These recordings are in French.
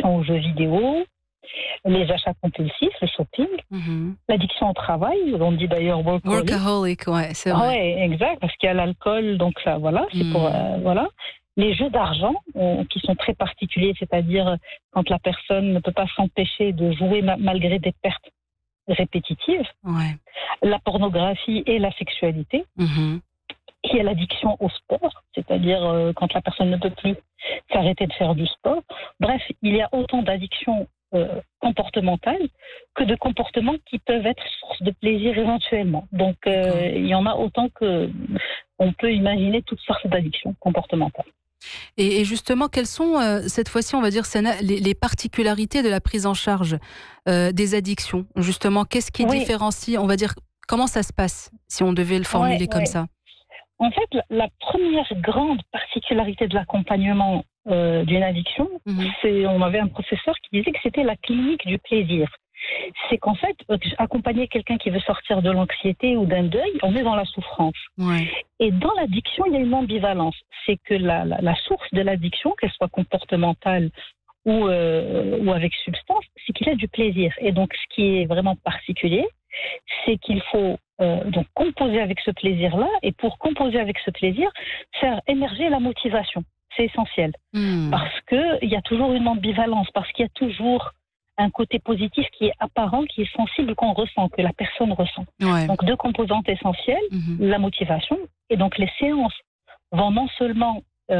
l'addiction aux jeux vidéo, les achats compulsifs, le shopping, l'addiction au travail, on dit d'ailleurs workaholic, ouais, c'est vrai. Ouais, exact, parce qu'il y a l'alcool, donc là, voilà, c'est pour, voilà. Les jeux d'argent, qui sont très particuliers, c'est-à-dire quand la personne ne peut pas s'empêcher de jouer malgré des pertes répétitives. Ouais. La pornographie et la sexualité. Il y a l'addiction au sport, c'est-à-dire quand la personne ne peut plus s'arrêter de faire du sport. Bref, il y a autant d'addictions comportementales que de comportements qui peuvent être source de plaisir éventuellement. Donc, il y en a autant qu'on peut imaginer toutes sortes d'addictions comportementales. Et justement, quelles sont, cette fois-ci, on va dire, Sana, les particularités de la prise en charge des addictions? Justement, qu'est-ce qui différencie, on va dire, comment ça se passe, si on devait le formuler comme ça? En fait, la première grande particularité de l'accompagnement d'une addiction, on avait un professeur qui disait que c'était la clinique du plaisir. C'est qu'en fait, accompagner quelqu'un qui veut sortir de l'anxiété ou d'un deuil, on est dans la souffrance. Ouais. Et dans l'addiction, il y a une ambivalence. C'est que la source de l'addiction, qu'elle soit comportementale ou avec substance, c'est qu'il y a du plaisir. Et donc, ce qui est vraiment particulier, c'est qu'il faut donc composer avec ce plaisir-là. Et pour composer avec ce plaisir, faire émerger la motivation. C'est essentiel. Parce qu'il y a toujours une ambivalence, parce qu'il y a toujours un côté positif qui est apparent, qui est sensible, qu'on ressent, que la personne ressent. Ouais. Donc, deux composantes essentielles, la motivation. Et donc, les séances vont non seulement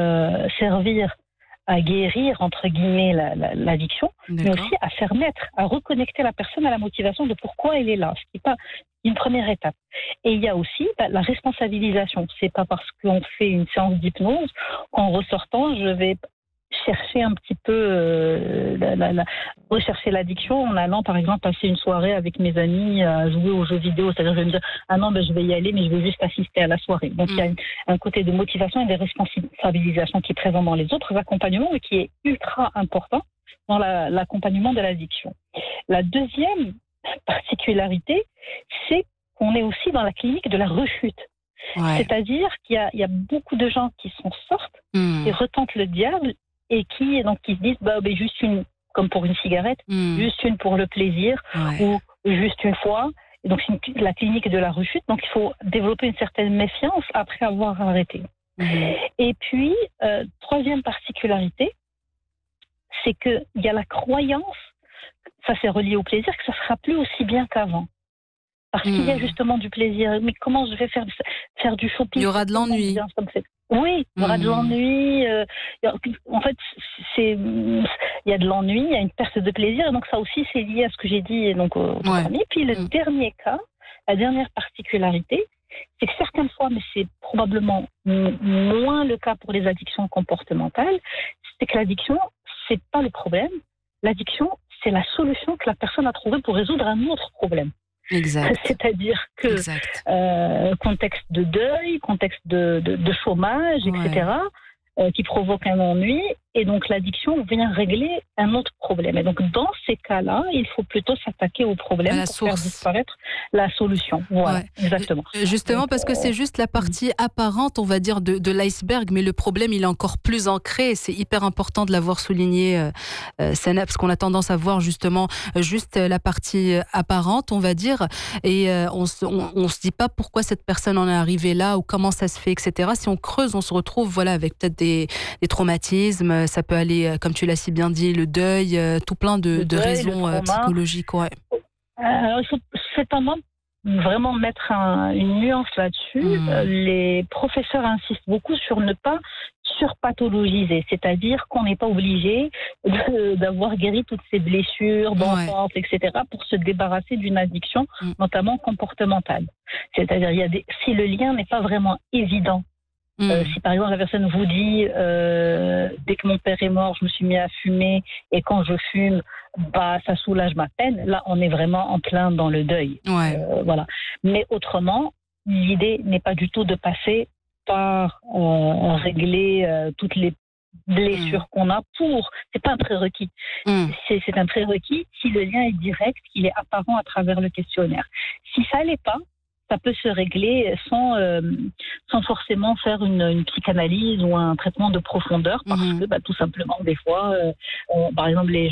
servir à guérir, entre guillemets, l'addiction, mais aussi à faire naître, à reconnecter la personne à la motivation de pourquoi elle est là, ce qui n'est pas une première étape. Et il y a aussi la responsabilisation. C'est pas parce qu'on fait une séance d'hypnose qu'en ressortant, je vais chercher un petit peu, rechercher l'addiction en allant, par exemple, passer une soirée avec mes amis à jouer aux jeux vidéo. C'est-à-dire, je vais me dire, ah non, je vais y aller, mais je vais juste assister à la soirée. Donc, il y a un côté de motivation et de responsabilisation qui est présent dans les autres accompagnements, mais qui est ultra important dans l'accompagnement de l'addiction. La deuxième particularité, c'est qu'on est aussi dans la clinique de la rechute. Ouais. C'est-à-dire qu'il y a beaucoup de gens qui s'en sortent et retentent le diable et qui se disent juste une, comme pour une cigarette, juste une pour le plaisir ou juste une fois. Et donc c'est la clinique de la rechute. Donc il faut développer une certaine méfiance après avoir arrêté. Et puis troisième particularité, c'est qu'il y a la croyance, ça c'est relié au plaisir, que ça ne sera plus aussi bien qu'avant. Parce qu'il y a justement du plaisir. Mais comment je vais faire du shopping? Il y aura de l'ennui. Oui, il y aura de l'ennui. En fait, il y a de l'ennui, il y a une perte de plaisir. Et donc ça aussi, c'est lié à ce que j'ai dit. Donc, et puis le dernier cas, la dernière particularité, c'est que certaines fois, mais c'est probablement moins le cas pour les addictions comportementales, c'est que l'addiction, c'est pas le problème. L'addiction, c'est la solution que la personne a trouvée pour résoudre un autre problème. Exact. C'est-à-dire que contexte de deuil, contexte de chômage, etc., qui provoque un ennui, et donc l'addiction vient régler un autre problème. Et donc dans ces cas-là, il faut plutôt s'attaquer au problème pour faire disparaître la solution. Voilà, exactement. Justement, donc, parce que c'est juste la partie apparente, on va dire, de l'iceberg, mais le problème, il est encore plus ancré. C'est hyper important de l'avoir souligné, Sana, parce qu'on a tendance à voir justement juste la partie apparente, on va dire, et on se dit pas pourquoi cette personne en est arrivée là ou comment ça se fait, etc. Si on creuse, on se retrouve avec peut-être des traumatismes. Ça peut aller, comme tu l'as si bien dit, le deuil, tout plein de raisons psychologiques. Ouais. Alors, il faut cependant vraiment mettre une nuance là-dessus. Les professeurs insistent beaucoup sur ne pas surpathologiser, c'est-à-dire qu'on n'est pas obligé d'avoir guéri toutes ces blessures d'enfance, etc., pour se débarrasser d'une addiction, notamment comportementale. C'est-à-dire, si le lien n'est pas vraiment évident, si par exemple la personne vous dit dès que mon père est mort, je me suis mis à fumer et quand je fume, ça soulage ma peine. Là, on est vraiment en plein dans le deuil. Voilà. Mais autrement, l'idée n'est pas du tout de passer par régler toutes les blessures qu'on a c'est pas un prérequis. C'est un prérequis si le lien est direct, qu'il est apparent à travers le questionnaire. Si ça l'est pas, ça peut se régler sans forcément faire une psychanalyse ou un traitement de profondeur, parce que tout simplement, des fois, par exemple, les